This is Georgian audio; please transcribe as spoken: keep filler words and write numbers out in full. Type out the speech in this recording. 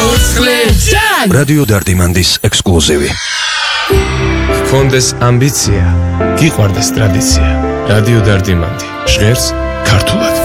რადიო დარტიმანდის ექსკლუზივი. გქონდეს ამბიცია, გიყვარდეს ტრადიცია. რადიო დარტიმანდი ჟღერს ქართულად.